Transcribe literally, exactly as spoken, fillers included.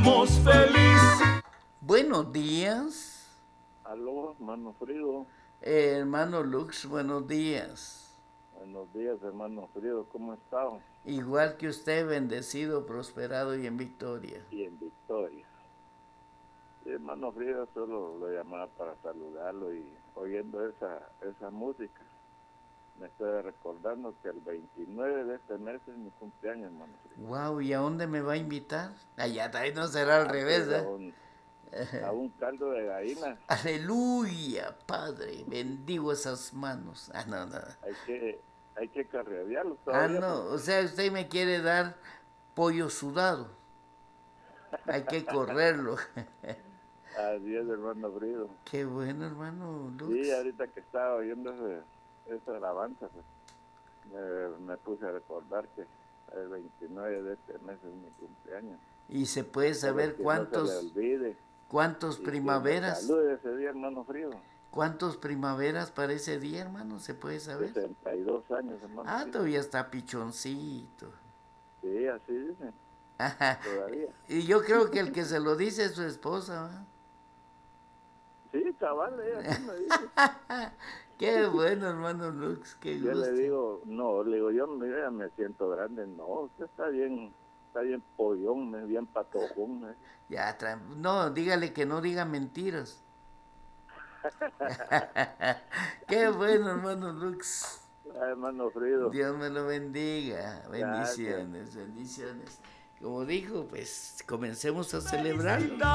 seamos felices. Buenos días. Aló, hermano Frido. Eh, hermano Lux, buenos días. Buenos días, hermano Frido. ¿Cómo está? Igual que usted, bendecido, prosperado y en victoria. Y en victoria. Sí, hermano Frido, solo lo llamaba para saludarlo y oyendo esa, esa música. Me estoy recordando que el veintinueve de este mes es mi cumpleaños, hermano Frido. Wow, ¿y a dónde me va a invitar? Allá ahí no será al revés, a ¿eh? un, a un caldo de gallina. Aleluya, Padre, bendigo esas manos. Ah, no, no. Hay que, hay que carrerearlo Ah, todavía. no, o sea, usted me quiere dar pollo sudado. Hay que correrlo. Así es, hermano Frido. Qué bueno, hermano Lux. Sí, ahorita que estaba oyendo ese, esa alabanza, pues, me, me puse a recordar que el veintinueve de este mes es mi cumpleaños. Y se puede saber Pero que cuántos, no se le olvide. cuántos Y primaveras. Que me salude ese día, hermano Frío. ¿Cuántos primaveras para ese día, hermano? ¿Se puede saber? sesenta y dos años, hermano. Ah, Frío. todavía está pichoncito. Sí, así dicen. Todavía. Y yo creo que el que se lo dice es su esposa, ¿verdad? Sí, cabal, ella sí me dice. Qué bueno, hermano Lux, qué Yo gusto. le digo, no, le digo, yo mira, me siento grande. No, usted está bien, está bien pollón, bien patojón. ¿eh? Ya, tra- no, dígale que no diga mentiras. Qué bueno, hermano Lux. Ay, hermano Frido. Dios me lo bendiga. Gracias. Bendiciones, bendiciones. Como dijo, pues comencemos a celebrarlo.